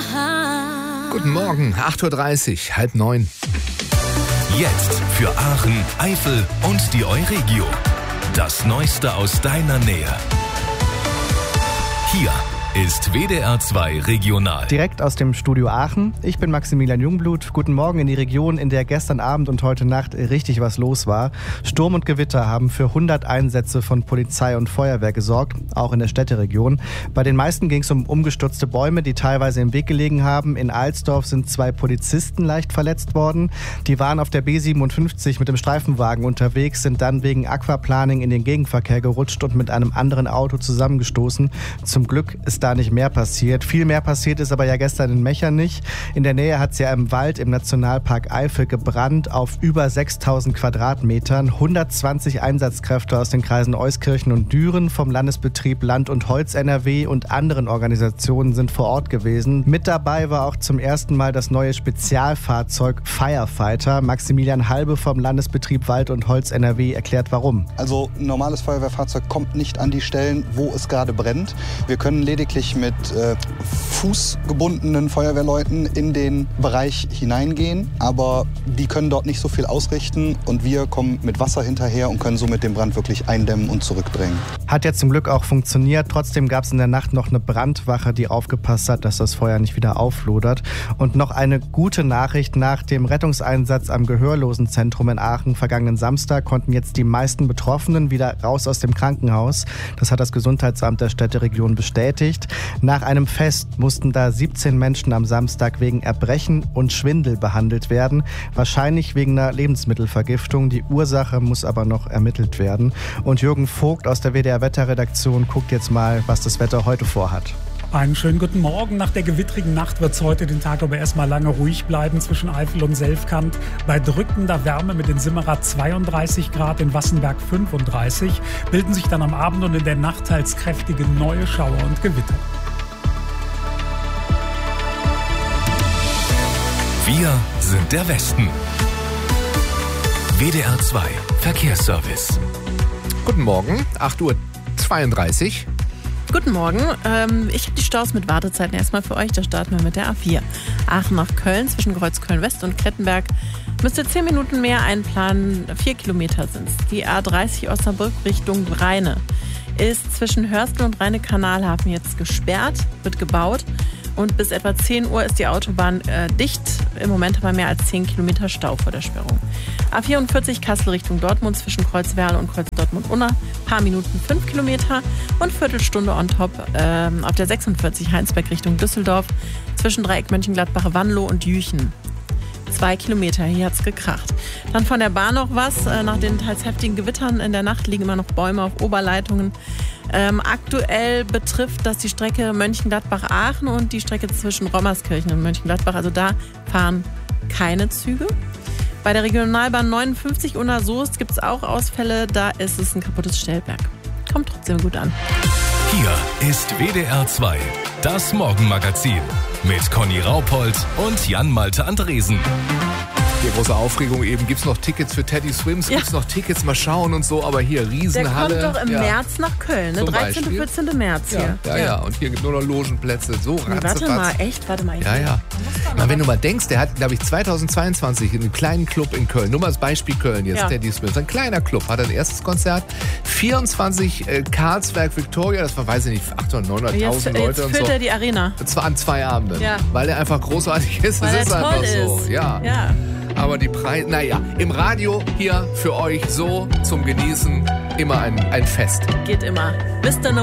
Guten Morgen, 8.30 Uhr, 8:30. Jetzt für Aachen, Eifel und die Euregio. Das Neueste aus deiner Nähe. Hier ist WDR 2 Regional. Direkt aus dem Studio Aachen. Ich bin Maximilian Jungblut. Guten Morgen in die Region, in der gestern Abend und heute Nacht richtig was los war. Sturm und Gewitter haben für 100 Einsätze von Polizei und Feuerwehr gesorgt, auch in der Städteregion. Bei den meisten ging es um umgestürzte Bäume, die teilweise im Weg gelegen haben. In Alsdorf sind 2 Polizisten leicht verletzt worden. Die waren auf der B57 mit dem Streifenwagen unterwegs, sind dann wegen Aquaplaning in den Gegenverkehr gerutscht und mit einem anderen Auto zusammengestoßen. Zum Glück ist da nicht mehr passiert. Viel mehr passiert ist aber ja gestern in Mechernich. In der Nähe hat es ja im Wald im Nationalpark Eifel gebrannt auf über 6000 Quadratmetern. 120 Einsatzkräfte aus den Kreisen Euskirchen und Düren vom Landesbetrieb Land und Holz NRW und anderen Organisationen sind vor Ort gewesen. Mit dabei war auch zum ersten Mal das neue Spezialfahrzeug Firefighter. Maximilian Halbe vom Landesbetrieb Wald und Holz NRW erklärt warum. Also ein normales Feuerwehrfahrzeug kommt nicht an die Stellen, wo es gerade brennt. Wir können lediglich mit fußgebundenen Feuerwehrleuten in den Bereich hineingehen, aber die können dort nicht so viel ausrichten und wir kommen mit Wasser hinterher und können somit den Brand wirklich eindämmen und zurückdrängen. Hat ja zum Glück auch funktioniert. Trotzdem gab es in der Nacht noch eine Brandwache, die aufgepasst hat, dass das Feuer nicht wieder auflodert. Und noch eine gute Nachricht: Nach dem Rettungseinsatz am Gehörlosenzentrum in Aachen vergangenen Samstag konnten jetzt die meisten Betroffenen wieder raus aus dem Krankenhaus. Das hat das Gesundheitsamt der Städteregion bestätigt. Nach einem Fest mussten da 17 Menschen am Samstag wegen Erbrechen und Schwindel behandelt werden. Wahrscheinlich wegen einer Lebensmittelvergiftung. Die Ursache muss aber noch ermittelt werden. Und Jürgen Vogt aus der WDR-Wetterredaktion guckt jetzt mal, was das Wetter heute vorhat. Einen schönen guten Morgen. Nach der gewittrigen Nacht wird es heute den Tag aber erstmal lange ruhig bleiben zwischen Eifel und Selfkant. Bei drückender Wärme mit den Simmerer 32 Grad, in Wassenberg 35, bilden sich dann am Abend und in der Nacht teils kräftige neue Schauer und Gewitter. Wir sind der Westen. WDR 2 Verkehrsservice. Guten Morgen, 8.32 Uhr. Guten Morgen. Ich habe die Staus mit Wartezeiten erstmal für euch. Da starten wir mit der A4. Aachen nach Köln zwischen Kreuzköln West und Klettenberg. Müsst ihr 10 Minuten mehr einplanen. 4 Kilometer sind es. Die A30 Osnabrück Richtung Rheine ist zwischen Hörstel und Rheine-Kanalhafen jetzt gesperrt, wird gebaut. Und bis etwa 10 Uhr ist die Autobahn dicht. Im Moment haben wir mehr als 10 Kilometer Stau vor der Sperrung. A44 Kassel Richtung Dortmund zwischen Kreuzwerl und Kreuz Dortmund-Unna. Paar Minuten 5 Kilometer und Viertelstunde on top. Auf der 46 Heinsberg Richtung Düsseldorf zwischen Dreieck Mönchengladbach, Wanlo und Jüchen. 2 Kilometer, hier hat's gekracht. Dann von der Bahn noch was. Nach den teils heftigen Gewittern in der Nacht liegen immer noch Bäume auf Oberleitungen. Aktuell betrifft das die Strecke Mönchengladbach-Aachen und die Strecke zwischen Rommerskirchen und Mönchengladbach. Also da fahren keine Züge. Bei der Regionalbahn 59 Unna-Soest gibt es auch Ausfälle. Da ist es ein kaputtes Stellwerk. Kommt trotzdem gut an. Hier ist WDR 2, das Morgenmagazin mit Conny Raupold und Jan-Malte Andresen. Hier große Aufregung eben. Gibt es noch Tickets für Teddy Swims? Ja. Gibt es noch Tickets? Mal schauen und so. Aber hier, Riesenhalle. Der kommt doch im März nach Köln, ne? 13. und 14. März hier. Ja. Und hier gibt nur noch Logenplätze. So Warte mal. Ja. Na, wenn du mal denkst, der hat, glaube ich, 2022 in einem kleinen Club in Köln, nur mal als Beispiel Köln jetzt, Teddy Swims, ein kleiner Club, hat ein erstes Konzert, 24 Karlsberg Victoria, das war, weiß ich nicht, 800.000, 900.000 Leute und so. Jetzt füllt er die Arena. Und zwar an 2 Abenden, weil er einfach großartig ist. Weil das ist er einfach toll so. ist. Ja. Aber die Preise, im Radio hier für euch so zum Genießen immer ein Fest. Geht immer. Mr. No